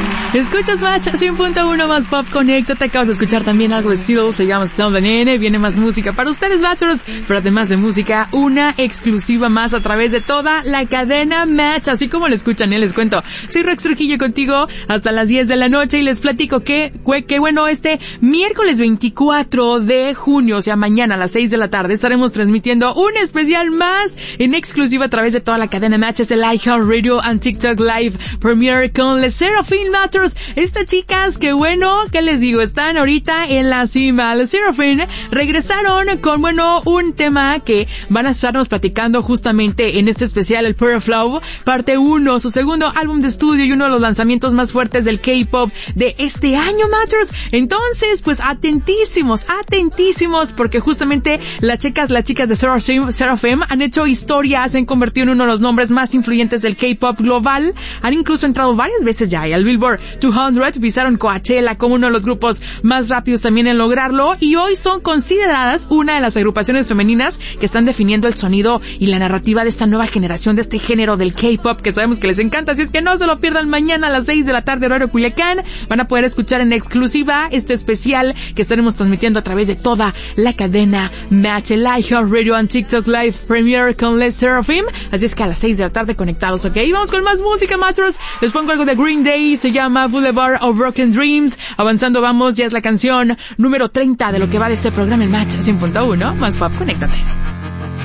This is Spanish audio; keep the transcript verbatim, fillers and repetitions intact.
Escuchas Match cien punto uno más pop, conéctate. Acabas de escuchar también algo de estilo, se llama Stone the Nene. Viene más música para ustedes, Matchers, pero además de música, una exclusiva más a través de toda la cadena Match. Así como lo escuchan, ¿eh? Les cuento. Soy Rex Trujillo contigo hasta las diez de la noche y les platico que, que bueno, este miércoles veinticuatro de junio, o sea, mañana a las seis de la tarde, estaremos transmitiendo un especial más en exclusiva a través de toda la cadena Match. Es el iHeartRadio and TikTok Live Premiere con Les Seraphim Matters. Estas chicas, que bueno, ¿qué les digo? Están ahorita en la cima. Les Seraphim regresaron con, bueno, un tema que van a estarnos platicando justamente en este especial, el Power of Love, parte uno, su segundo álbum de estudio y uno de los lanzamientos más fuertes del K-pop de este año, Matters. Entonces, pues atentísimos, atentísimos, porque justamente las chicas, las chicas de Seraphim, Seraphim han hecho historia, se han convertido en uno de los nombres más influyentes del K-pop global, han incluso entrado varias veces ya al Billboard doscientos, pisaron Coachella como uno de los grupos más rápidos también en lograrlo, y hoy son consideradas una de las agrupaciones femeninas que están definiendo el sonido y la narrativa de esta nueva generación de este género del K-pop que sabemos que les encanta. Así es que no se lo pierdan, mañana a las seis de la tarde horario Culiacán van a poder escuchar en exclusiva este especial que estaremos transmitiendo a través de toda la cadena Match, el iHeartRadio and TikTok Live Premiere con Les Seraphim. Así es que a las seis de la tarde conectados, ¿ok? Vamos con más música, Matchers. Les pongo algo de Green Day, se llama Boulevard of Broken Dreams. Avanzando vamos, ya es la canción número treinta de lo que va de este programa en Match cien punto uno más pop, conéctate.